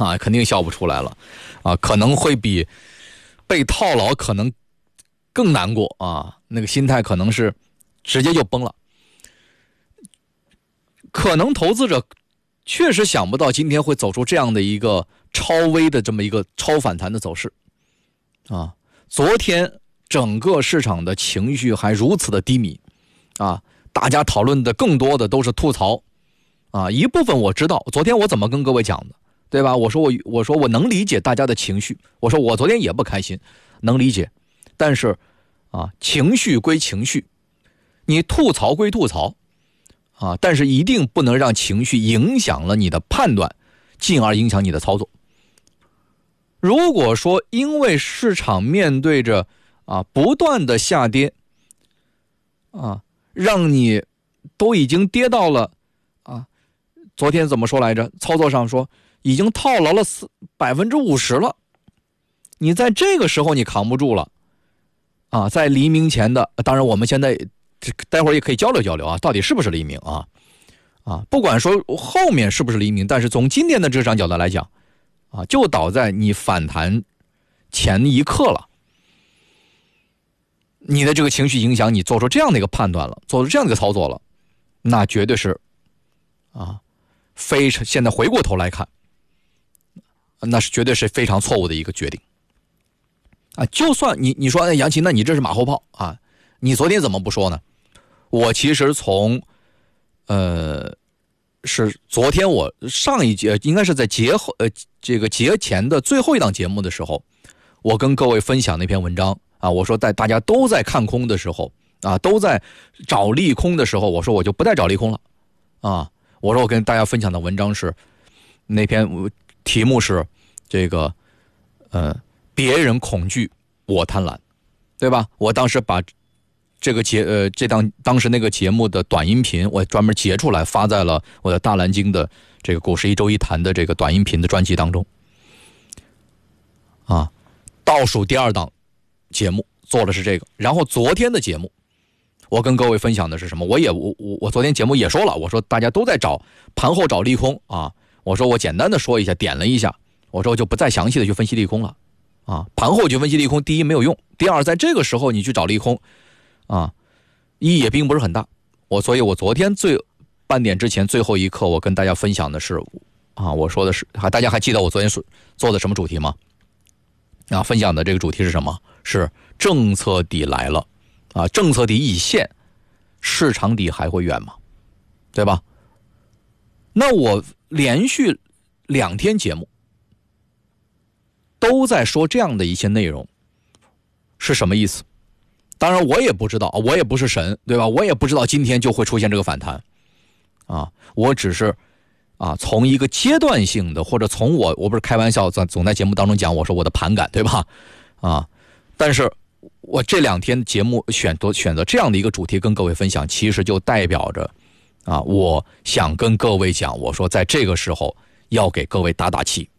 啊，肯定笑不出来了啊，可能会比被套牢可能更难过啊，那个心态可能是直接就崩了。可能投资者确实想不到今天会走出这样的一个超微的这么一个超反弹的走势啊。昨天整个市场的情绪还如此的低迷啊，大家讨论的更多的都是吐槽啊。一部分我知道，昨天我怎么跟各位讲的，对吧？我说我能理解大家的情绪，我说我昨天也不开心，能理解，但是啊，情绪归情绪，你吐槽归吐槽啊，但是一定不能让情绪影响了你的判断，进而影响你的操作。如果说因为市场面对着不断的下跌啊，让你都已经跌到了昨天怎么说来着？操作上说已经套牢了50%了，你在这个时候你扛不住了啊！在黎明前的，当然我们现在待会儿也可以交流交流啊，到底是不是黎明啊？不管说后面是不是黎明，但是从今天的这个角度来讲就倒在你反弹前一刻了，你的这个情绪影响你做出这样的一个判断了，做出这样的一个操作了，那绝对是现在回过头来看，那是绝对是非常错误的一个决定就算你说杨奇，那你这是马后炮啊，你昨天怎么不说呢？我其实从是昨天我上一节应该是在这个节前的最后一档节目的时候，我跟各位分享那篇文章我说在大家都在看空的时候都在找利空的时候，我说我就不再找利空了我说我跟大家分享的文章是那篇题目是这个别人恐惧我贪婪，对吧？我当时把这个当时那个节目的短音频我专门截出来发在了我的大蓝鲸的这个股市一周一谈的这个短音频的专辑当中倒数第2档节目做的是这个。然后昨天的节目我跟各位分享的是什么？我昨天节目也说了，我说大家都在盘后找利空我说我简单的说一下，点了一下，我说我就不再详细的去分析利空了盘后去分析利空，第一没有用，第二在这个时候你去找利空意义也并不是很大。所以我昨天半点之前最后一刻我跟大家分享的是我说的是大家还记得我昨天做的什么主题吗？分享的这个主题是什么？是政策底来了政策底已现，市场底还会远吗？对吧？那我连续2天节目都在说这样的一些内容，是什么意思？当然我也不知道，我也不是神，对吧？我也不知道今天就会出现这个反弹我只是从一个阶段性的，或者从我不是开玩笑总在节目当中讲我说我的盘感，对吧但是我这2天节目选择这样的一个主题跟各位分享，其实就代表着我想跟各位讲，我说在这个时候要给各位打打气